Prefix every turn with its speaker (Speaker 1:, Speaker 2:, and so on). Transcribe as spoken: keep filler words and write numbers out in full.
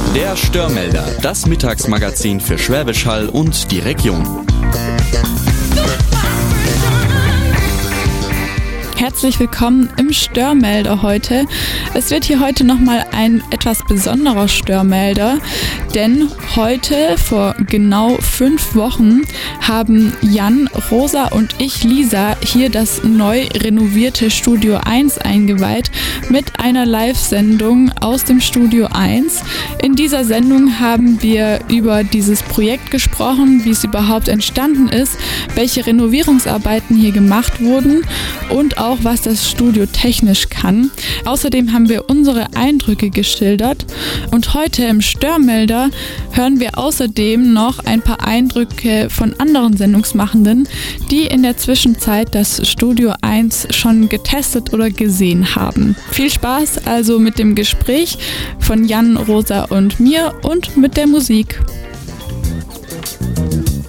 Speaker 1: Der Störmelder, das Mittagsmagazin für Schwäbisch Hall und die Region.
Speaker 2: Herzlich willkommen im Störmelder heute. Es wird hier heute nochmal ein etwas besonderer Störmelder, denn heute, vor genau fünf Wochen, haben Jan, Rosa und ich, Lisa, hier das neu renovierte Studio eins eingeweiht mit einer Live-Sendung aus dem Studio eins. In dieser Sendung haben wir über dieses Projekt gesprochen, wie es überhaupt entstanden ist, welche Renovierungsarbeiten hier gemacht wurden und auch was das Studio technisch kann. Außerdem haben wir unsere Eindrücke geschildert und heute im Störmelder hören wir außerdem noch ein paar Eindrücke von anderen Sendungsmachenden, die in der Zwischenzeit das Studio eins schon getestet oder gesehen haben. Viel Spaß also mit dem Gespräch von Jan, Rosa und mir und mit der Musik.